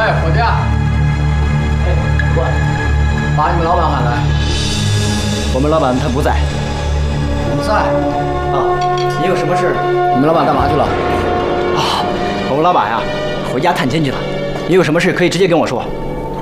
伙计。哎，过来，把你们老板喊来。 我们老板他不在。 不在？ 啊，你有什么事？ 你们老板干嘛去了？ 啊，我们老板呀，回家探亲去了。你有什么事可以直接跟我说。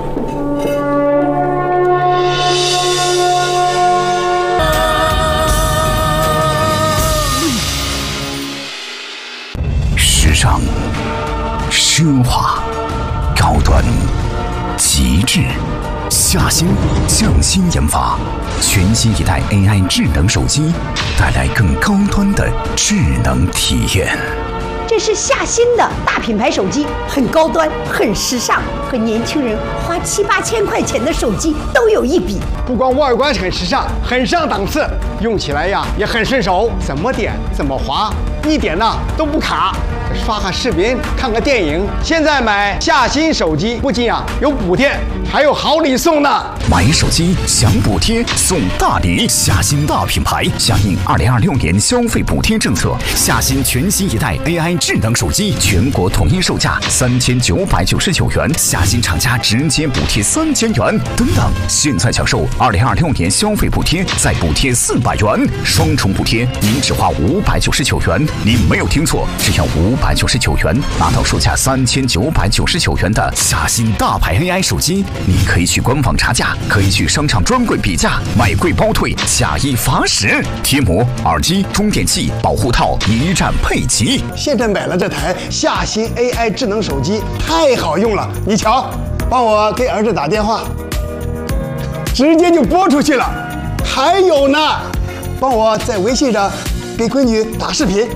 时尚、奢华、高端、极致，夏新匠心研发全新一代 AI 智能手机，带来更高端的智能体验。 这是夏新的大品牌手机，很高端，很时尚，和年轻人花7、8千块钱的手机都有一比。 不光外观很时尚，很上档次，用起来呀也很顺手，怎么点怎么滑，一点呢都不卡。 刷个视频，看个电影。现在买夏新手机，不仅有补贴，还有好礼送呢。 买手机享补贴送大礼，夏新大品牌响应2026年消费补贴政策，夏新全新一代 AI 智能手机全国统一售价3999元，夏新厂家直接补贴3000元等等。现在享受2026年消费补贴，再补贴400元，双重补贴，您只花599元。您没有听错，只要599元拿到售价3999元的夏新大牌 AI 手机，你可以去官网查价，可以去商场专柜比价，买贵包退，假一罚10。贴膜、耳机、充电器、保护套一站配齐。 现在买了这台夏新 AI 智能手机，太好用了。你瞧，帮我给儿子打电话，直接就拨出去了。还有呢，帮我在微信上给闺女打视频。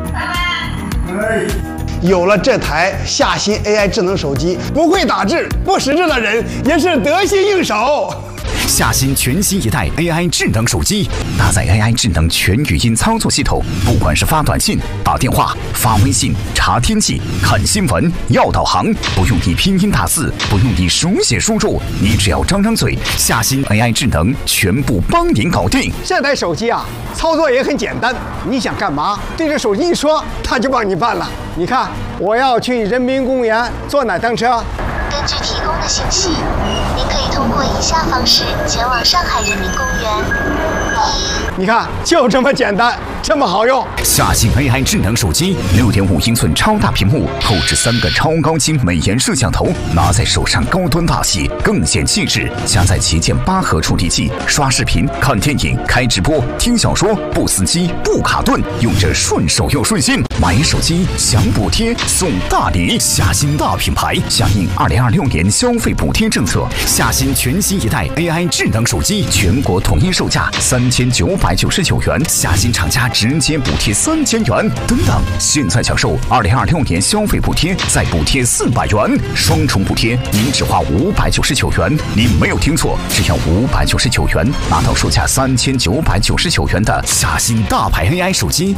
有了这台夏新 AI 智能手机，不会打字、不识字的人也是得心应手。 夏新全新一代 AI 智能手机，搭载 AI 智能全语音操作系统，不管是发短信、打电话、发微信、查天气、看新闻、要导航，不用你拼音打字，不用你手写输入，你只要张张嘴，夏新 AI 智能全部帮您搞定。 这台手机操作也很简单，你想干嘛，对着手机一说，它就帮你办了。你看，我要去人民公园坐哪趟车？ 根据提供的信息，您可以通过以下方式前往上海人民公园。 你看，就这么简单，这么好用。 夏新 AI 智能手机，6.5英寸超大屏幕，后置3个超高清美颜摄像头，拿在手上高端大气，更显气质。加载旗舰8核处理器，刷视频、看电影、开直播、听小说，不死机、不卡顿，用着顺手又顺心。买手机享补贴送大礼，夏新大品牌响应2026年消费补贴政策，夏新全新一代 AI 智能手机全国统一售价3999元，夏新厂家直接补贴3000元等等。现在享受2026年消费补贴，再补贴400元，双重补贴，您只花599元。您没有听错，只要599元拿到售价3999元的夏新大牌 AI 手机。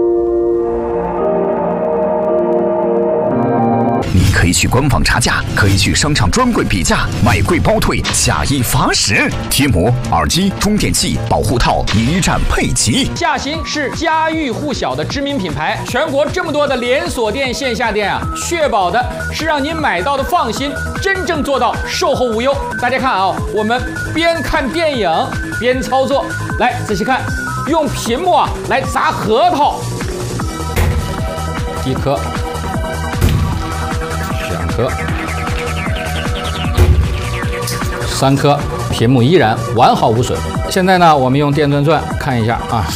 你可以去官网查价，可以去商场专柜比价，买贵包退，假一罚10。贴膜、耳机、充电器、保护套一站配齐。 夏新是家喻户晓的知名品牌，全国这么多的连锁店、线下店确保的是让您买到的放心，真正做到售后无忧。大家看我们边看电影边操作，来仔细看，用屏幕来砸核桃，1颗。 2颗，3颗，屏幕依然完好无损。现在呢，我们用电钻钻看一下啊。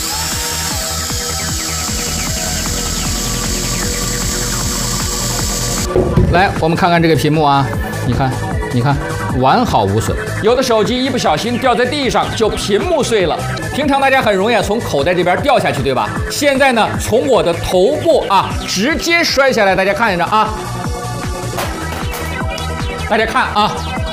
来，我们看看这个屏幕啊，你看，完好无损。有的手机一不小心掉在地上，就屏幕碎了。平常大家很容易从口袋这边掉下去，对吧？现在呢，从我的头部直接摔下来，大家看着啊。 大家看啊，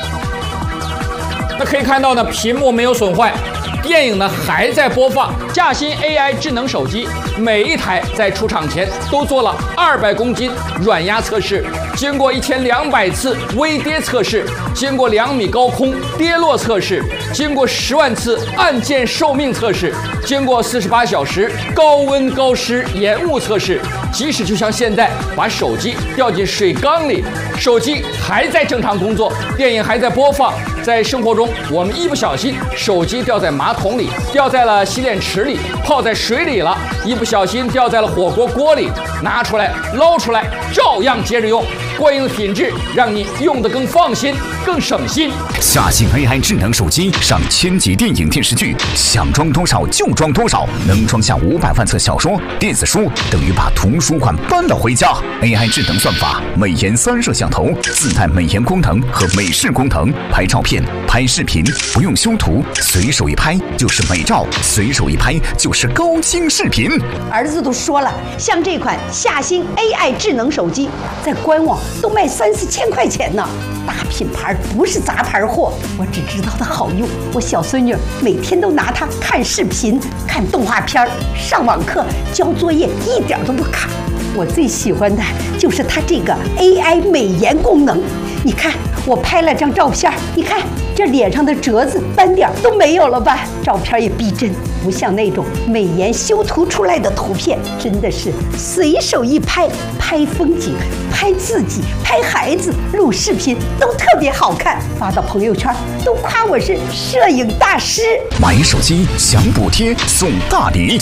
那可以看到呢，屏幕没有损坏，电影呢还在播放。夏新 AI 智能手机每一台在出厂前都做了200公斤软压测试，经过1200次微跌测试，经过2米高空跌落测试，经过10万次按键寿命测试，经过48小时高温高湿延误测试，即使就像现在把手机掉进水缸里，手机还在正常工作，电影还在播放。在生活中，我们一不小心手机掉在马桶里，掉在了洗脸池里，泡在水里了，一不小心掉在了火锅锅里，拿出来捞出来，照样接着用。过硬的品质让你用得更放心，更省心。 夏信 AI 智能手机上1000集电影电视剧，想装多少就装多少，能装下500万册小说、电子书，等于把图书馆搬了回家。AI 智能算法，美颜3摄像头，自带美颜功能和美视功能，拍照片、拍视频不用修图，随手一拍就是美照，随手一拍就是高清视频。 儿子都说了，像这款夏新 AI 智能手机，在官网都卖3-4千块钱呢。大品牌不是杂牌货，我只知道它好用。我小孙女每天都拿它看视频、看动画片、上网课、交作业，一点都不卡。我最喜欢的就是它这个 AI 美颜功能。你看，我拍了张照片，你看这脸上的褶子、斑点都没有了吧？照片也逼真，不像那种美颜修图出来的图片，真的是随手一拍，拍风景、拍自己、拍孩子、录视频都特别好看，发到朋友圈都夸我是摄影大师。 买手机享补贴送大礼。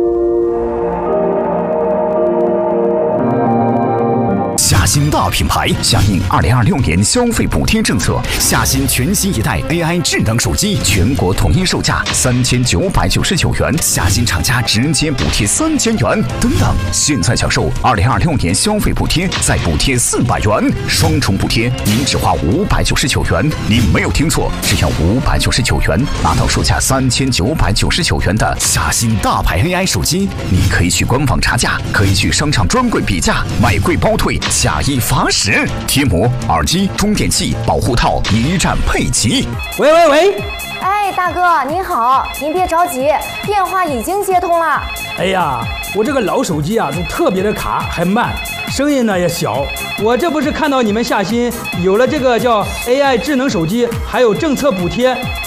夏新大品牌响应2026年消费补贴政策，夏新全新一代 AI 智能手机全国统一售价3999元，夏新厂家直接补贴3000元。等等，现在享受2026年消费补贴，再补贴400元，双重补贴，您只花599元。您没有听错，只要599元，拿到售价3999元的夏新大牌 AI 手机。你可以去官网查价，可以去商场专柜比价，买贵包退。假一罚10，贴膜、耳机、充电器、保护套一站配齐。 喂，哎，大哥您好，您别着急，电话已经接通了。 哎呀，我这个老手机啊，都特别的卡，还慢，声音呢也小。我这不是看到你们夏新有了这个叫 AI 智能手机，还有政策补贴，